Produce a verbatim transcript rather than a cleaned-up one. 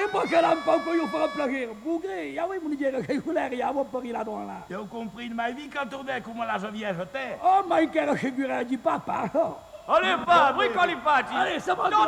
pas que l'homme pas qu'on y fera pleurer. Bougré, y'a oui, mon dieu, que vous l'avez, y'a pas pris là-dedans là. Tu as compris de ma vie quand on est comme la Geneviève jeté. Oh, ma guerre, je suis du papa. Allez, pas, bricole pas, Allez, ça va. Non,